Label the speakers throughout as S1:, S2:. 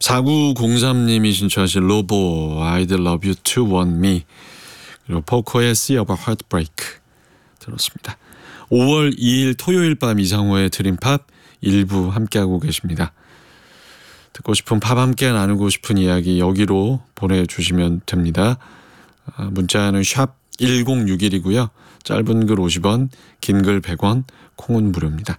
S1: 4903님이 신청하신 로보 I'd love you to want me, 그리고 포커의 Sea of a Heartbreak 들었습니다. 5월 2일 토요일 밤 이상호의 드림팝 일부 함께하고 계십니다. 듣고 싶은 팝 함께 나누고 싶은 이야기 여기로 보내주시면 됩니다. 문자는 샵 1061이고요. 짧은 글 50원, 긴 글 100원, 콩은 무료입니다.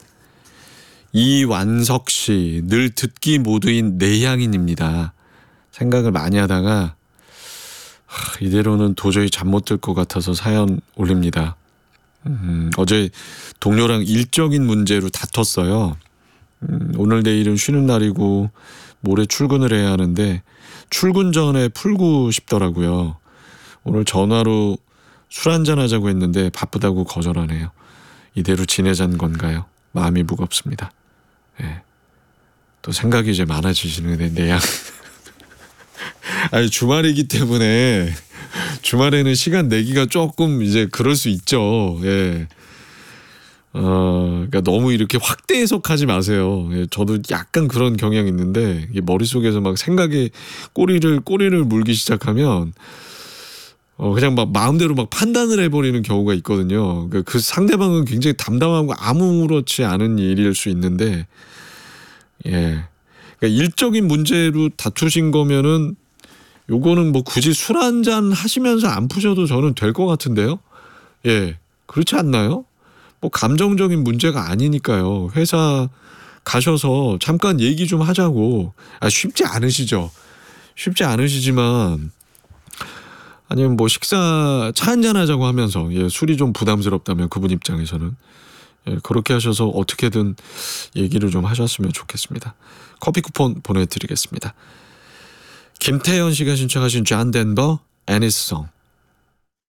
S1: 이완석 씨, 늘 듣기 모드인 내향인입니다. 생각을 많이 하다가 이대로는 도저히 잠 못 들 것 같아서 사연 올립니다. 어제 동료랑 일적인 문제로 다퉜어요. 오늘 내일은 쉬는 날이고 모레 출근을 해야 하는데 출근 전에 풀고 싶더라고요. 오늘 전화로 술 한잔 하자고 했는데 바쁘다고 거절하네요. 이대로 지내자는 건가요? 마음이 무겁습니다. 네. 또 생각이 이제 많아지시는데 내양. 아니 주말이기 때문에 주말에는 시간 내기가 조금 이제 그럴 수 있죠. 예. 그러니까 너무 이렇게 확대 해석하지 마세요. 예, 저도 약간 그런 경향이 있는데 머릿속에서 막 생각에 꼬리를 물기 시작하면 그냥 막 마음대로 막 판단을 해버리는 경우가 있거든요. 그러니까 그 상대방은 굉장히 담담하고 아무렇지 않은 일일 수 있는데, 예, 그러니까 일적인 문제로 다투신 거면은 요거는 뭐 굳이 술 한잔 하시면서 안 푸셔도 저는 될 것 같은데요. 예, 그렇지 않나요? 뭐 감정적인 문제가 아니니까요. 회사 가셔서 잠깐 얘기 좀 하자고. 쉽지 않으시죠. 쉽지 않으시지만. 아니면 뭐 식사 차 한잔 하자고 하면서 술이 좀 부담스럽다면 그분 입장에서는 그렇게 하셔서 어떻게든 얘기를 좀 하셨으면 좋겠습니다. 커피 쿠폰 보내드리겠습니다. 김태현 씨가 신청하신 존 덴버 애니스 송.